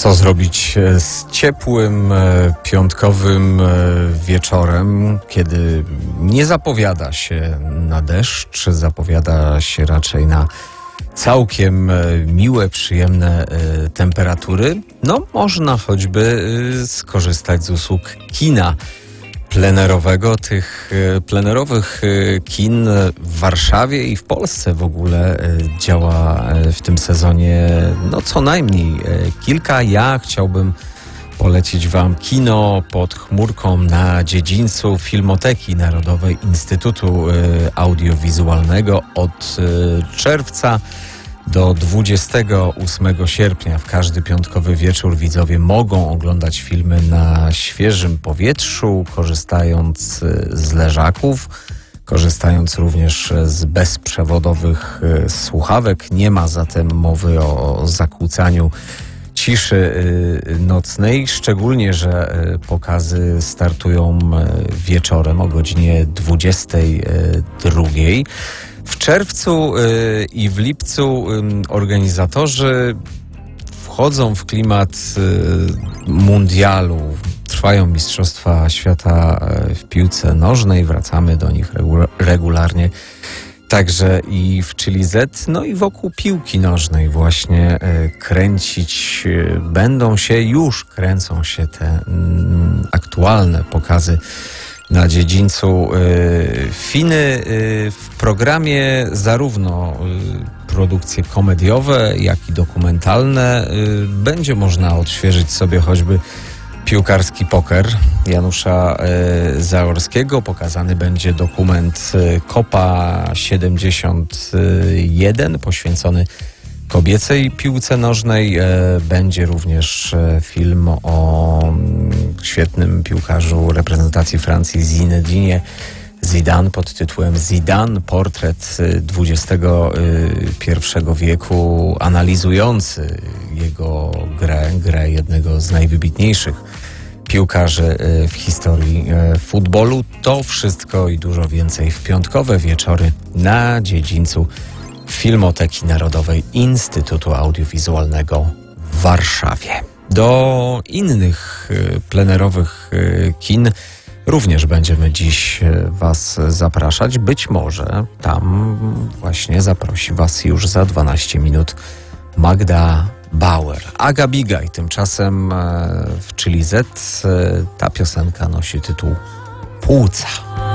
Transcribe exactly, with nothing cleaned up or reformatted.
Co zrobić z ciepłym, piątkowym wieczorem, kiedy nie zapowiada się na deszcz, zapowiada się raczej na całkiem miłe, przyjemne temperatury? No, można choćby skorzystać z usług kina plenerowego. Tych plenerowych kin w Warszawie i w Polsce w ogóle działa w tym sezonie no co najmniej kilka. Ja chciałbym polecić Wam kino pod chmurką na dziedzińcu Filmoteki Narodowej Instytutu Audiowizualnego od czerwca do dwudziestego ósmego sierpnia. W każdy piątkowy wieczór widzowie mogą oglądać filmy na świeżym powietrzu, korzystając z leżaków, korzystając również z bezprzewodowych słuchawek. Nie ma zatem mowy o zakłócaniu ciszy nocnej, szczególnie że pokazy startują wieczorem o godzinie dwudziestej drugiej. W czerwcu i w lipcu organizatorzy wchodzą w klimat mundialu. Trwają Mistrzostwa Świata w piłce nożnej, wracamy do nich regularnie. Także i w Chili Z, no i wokół piłki nożnej właśnie kręcić będą się, już kręcą się te mm, aktualne pokazy na dziedzińcu y, Finy. Y, w programie zarówno y, produkcje komediowe, jak i dokumentalne. Y, będzie można odświeżyć sobie choćby piłkarski poker Janusza y, Zaorskiego. Pokazany będzie dokument y, Kopa siedemdziesiąt jeden poświęcony kobiecej piłce nożnej. Będzie również film o świetnym piłkarzu reprezentacji Francji Zinedinie Zidane pod tytułem Zidane, portret dwudziestego pierwszego wieku, analizujący jego grę, grę jednego z najwybitniejszych piłkarzy w historii futbolu. To wszystko i dużo więcej w piątkowe wieczory na dziedzińcu Filmoteki Narodowej Instytutu Audiowizualnego w Warszawie. Do innych plenerowych kin również będziemy dziś Was zapraszać. Być może tam właśnie zaprosi Was już za dwanaście minut Magda Bauer. Aga Bigaj tymczasem w Chili Z. Ta piosenka nosi tytuł Płuca.